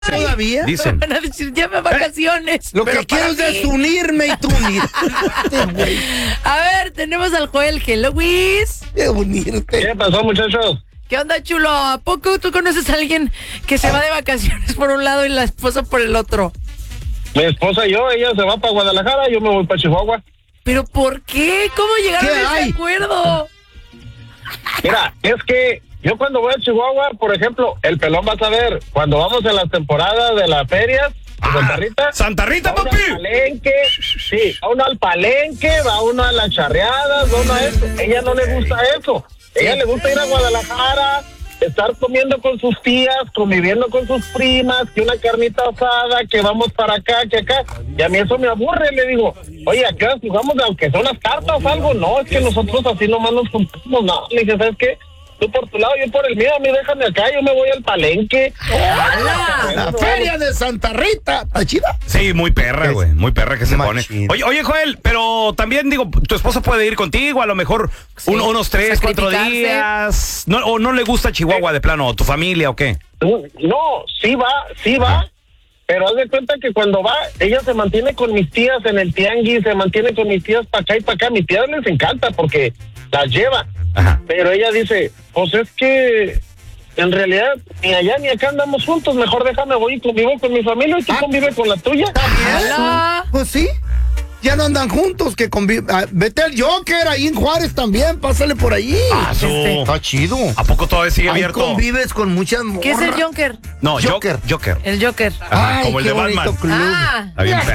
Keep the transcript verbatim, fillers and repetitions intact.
¿Todavía? Dicen. Van a decir, ya me vacaciones. Lo que pero quiero para es qué. desunirme y tú unirte. A ver, tenemos al Joel. Hello, Luis. De unirte. ¿Qué pasó, muchachos? ¿Qué onda, chulo? ¿A poco tú conoces a alguien que se va de vacaciones por un lado y la esposa por el otro? Mi esposa y yo, ella se va para Guadalajara, yo me voy para Chihuahua. ¿Pero por qué? ¿Cómo llegaron ¿Qué a ese hay? acuerdo? Mira, es que yo cuando voy a Chihuahua, por ejemplo, el pelón va a saber, cuando vamos en las temporadas de las ferias, de Santa Rita, Santa Rita, va uno papi. al palenque, sí, va uno al palenque, va uno a las charreadas, va uno a eso. Ella no le gusta eso. Ella le gusta ir a Guadalajara, estar comiendo con sus tías, conviviendo con sus primas, que una carnita asada, que vamos para acá, que acá. Y a mí eso me aburre, le digo, oye, ¿a qué hora jugamos? Aunque son las cartas o algo, no, es que nosotros así nomás nos juntamos, no. Le dije, ¿sabes qué? Tú por tu lado, yo por el mío, a mí déjame acá, yo me voy al palenque. La feria de Santa Rita. ¿Está chida? Sí, muy perra, güey. Muy perra que se pone. Machín. Oye, oye, Joel, pero también digo, tu esposa puede ir contigo, a lo mejor Sí, un- unos tres, cuatro sacrificarse. días. No, ¿O no le gusta Chihuahua de plano? ¿Tu familia o qué? No, sí va, sí va, pero haz de cuenta que cuando va, ella se mantiene con mis tías en el tianguis, se mantiene con mis tías para acá y para acá. Mis tías les encanta porque las lleva, Ajá. pero ella dice, pues es que en realidad ni allá ni acá andamos juntos, mejor déjame voy y convivo con mi familia y tú Ah. convive con la tuya. Hola. Pues sí. Ya no andan juntos, que conviven. Ah, vete al Joker ahí en Juárez también, pásale por ahí. Ah, su- Está chido. ¿A poco todavía sigue Ahí abierto? convives con muchas morras. ¿Qué es el Joker? No, Joker. Joker. Joker. El Joker. Ajá, Ay, como el qué de bonito Batman. club. Ah. Está bien